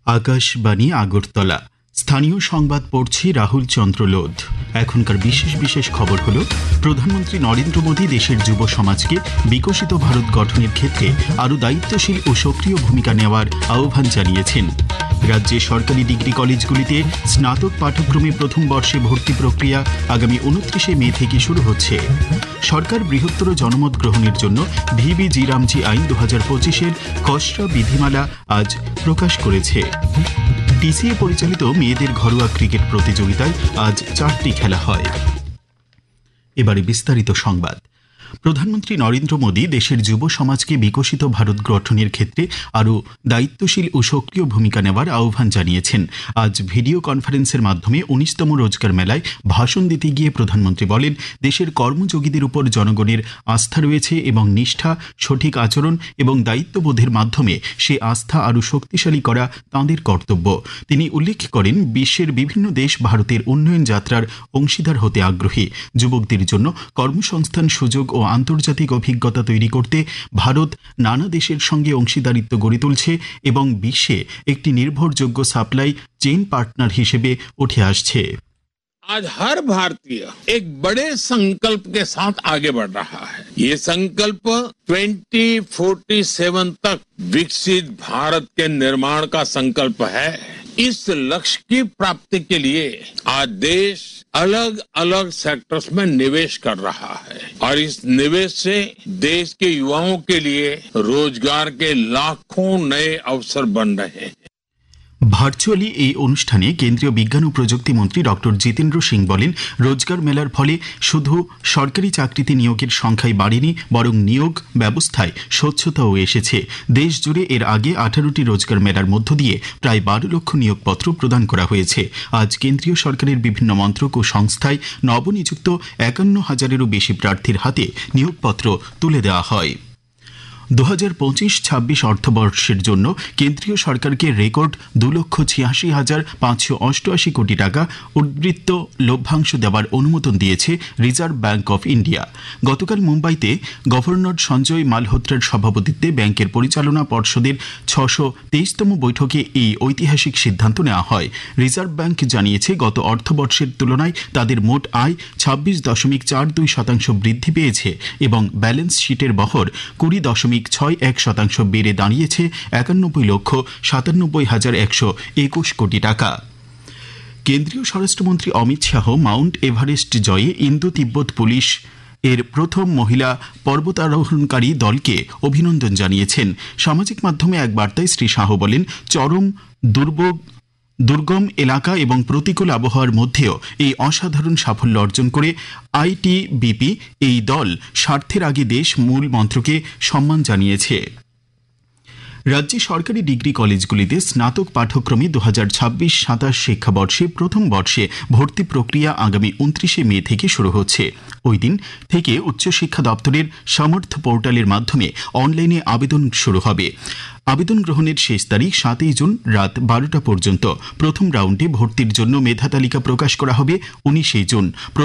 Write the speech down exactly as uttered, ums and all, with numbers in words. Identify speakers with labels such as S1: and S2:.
S1: আকাশবাণী আগরতলা। স্থানীয় সংবাদ পড়ছি রাহুল চন্দ্র লোধ। এখনকার বিশেষ বিশেষ খবর হলো, প্রধানমন্ত্রী নরেন্দ্র মোদী দেশের যুব সমাজকে বিকশিত ভারত গঠনের ক্ষেত্রে আরও দায়িত্বশীল ও সক্রিয় ভূমিকা নেওয়ার আহ্বান জানিয়েছেন। রাজ্যে সরকারি ডিগ্রি কলেজগুলিতে স্নাতক পাঠ্যক্রমে প্রথম বর্ষে ভর্তি প্রক্রিয়া আগামী উনত্রিশে মে থেকে শুরু হচ্ছে। সরকার বৃহত্তর জনমত গ্রহণের জন্য ভিবি জি রামজি আইন দু হাজার পঁচিশের খসড়া বিধিমালা আজ প্রকাশ করেছে। ডিসিএ পরিচালিত মেয়েদের ঘরোয়া ক্রিকেট প্রতিযোগিতায় আজ চারটি খেলা হয়। এবারে বিস্তারিত সংবাদ। প্রধানমন্ত্রী নরেন্দ্র মোদী দেশের যুব সমাজকে বিকশিত ভারত গঠনের ক্ষেত্রে আরও দায়িত্বশীল ও সক্রিয় ভূমিকা নেওয়ার আহ্বান জানিয়েছেন। আজ ভিডিও কনফারেন্সের মাধ্যমে উনিশতম রোজগার মেলায় ভাষণ দিতে গিয়ে প্রধানমন্ত্রী বলেন, দেশের কর্মযোগীদের উপর জনগণের আস্থা রয়েছে এবং নিষ্ঠা, সঠিক আচরণ এবং দায়িত্ববোধের মাধ্যমে সে আস্থা আরও শক্তিশালী করা তাঁদের কর্তব্য। তিনি উল্লেখ করেন, বিশ্বের বিভিন্ন দেশ ভারতের উন্নয়ন যাত্রার অংশীদার হতে আগ্রহী। যুবকদের জন্য কর্মসংস্থান সুযোগ ও আন্তর্জাতিক অভিজ্ঞতা তৈরি করতে ভারত নানা দেশের সঙ্গে অংশীদারিত্ব গড়ে তুলছে এবং বিশ্বে একটি নির্ভরযোগ্য সাপ্লাই চেইন পার্টনার হিসেবে উঠে আসছে।
S2: आज हर भारतीय एक बड़े संकल्प के साथ आगे बढ़ रहा है। ये संकल्प ट्वेंटी फोर्टी सेवन तक विकसित भारत के निर्माण का संकल्प है। इस लक्ष्य की प्राप्ति के लिए आज देश अलग अलग सेक्टर्स में निवेश कर रहा है और इस निवेश से देश के युवाओं के लिए रोजगार के लाखों नए अवसर बन रहे हैं।
S1: ভার্চুয়ালি এই অনুষ্ঠানে কেন্দ্রীয় বিজ্ঞান ও প্রযুক্তি মন্ত্রী ডক্টর জিতেন্দ্র সিং বলেন, রোজগার মেলার ফলে শুধু সরকারি চাকরিতে নিয়োগের সংখ্যাই বাড়েনি, বরং নিয়োগ ব্যবস্থায় স্বচ্ছতাও এসেছে। দেশ জুড়ে এর আগে আঠারোটি রোজগার মেলার মধ্য দিয়ে প্রায় বারো লক্ষ নিয়োগপত্র প্রদান করা হয়েছে। আজ কেন্দ্রীয় সরকারের বিভিন্ন মন্ত্রক ও সংস্থায় নবনিযুক্ত একান্ন হাজারেরও বেশি প্রার্থীর হাতে নিয়োগপত্র তুলে দেওয়া হয়। দু হাজার পঁচিশ ছাব্বিশ অর্থবর্ষের জন্য কেন্দ্রীয় সরকারকে রেকর্ড দু লক্ষ ছিয়াশি হাজার পাঁচশো অষ্টআশি কোটি টাকা উদ্বৃত্ত লভ্যাংশ দেওয়ার অনুমোদন দিয়েছে রিজার্ভ ব্যাংক অফ ইন্ডিয়া। গতকাল মুম্বাইতে গভর্নর সঞ্জয় মালহোত্রার সভাপতিত্বে ব্যাংকের পরিচালনা পর্ষদের ছশো তেইশতম বৈঠকে এই ঐতিহাসিক সিদ্ধান্ত নেওয়া হয়। রিজার্ভ ব্যাংক জানিয়েছে, গত অর্থবর্ষের তুলনায় তাদের মোট আয় ছাব্বিশ দশমিক চার দুই শতাংশ বৃদ্ধি পেয়েছে এবং ব্যালেন্স শিটের বহর কুড়ি দশমিক ছয় এক শতাংশ বেড়ে দাঁড়িয়েছে একানব্বই লক্ষ সাতানব্বই হাজার একশো একুশ কোটি টাকা। কেন্দ্রীয় স্বরাষ্ট্রমন্ত্রী অমিত শাহ মাউন্ট এভারেস্ট জয়ে ইন্দো তিব্বত পুলিশ এর প্রথম মহিলা পর্বতারোহণকারী দলকে অভিনন্দন জানিয়েছেন। সামাজিক মাধ্যমে এক বার্তায় শ্রী শাহ বলেন, চরম দুর্ভোগ দুর্গম এলাকা এবং প্রতিকূল আবহাওয়ার মধ্যেও এই অসাধারণ সাফল্য অর্জন করে আইটিবিপি এই দল স্বার্থের আগে দেশ মূল মন্ত্রকে সম্মান জানিয়েছে। রাজ্যে সরকারি ডিগ্রি কলেজগুলিতে স্নাতক পাঠ্যক্রমে দু হাজার ছাব্বিশ সাতাশ শিক্ষাবর্ষে প্রথম বর্ষে ভর্তি প্রক্রিয়া আগামী উনত্রিশে মে থেকে শুরু হচ্ছে। ওই দিন থেকে উচ্চশিক্ষা দপ্তরের সামর্থ্য পোর্টালের মাধ্যমে অনলাইনে আবেদন শুরু হবে। আবেদন গ্রহণের শেষ তারিখ সাতই জুন রাত বারোটা পর্যন্ত। প্রথম রাউন্ডে ভর্তির জন্য মেধা তালিকা প্রকাশ করা হবে উনিশে জুন।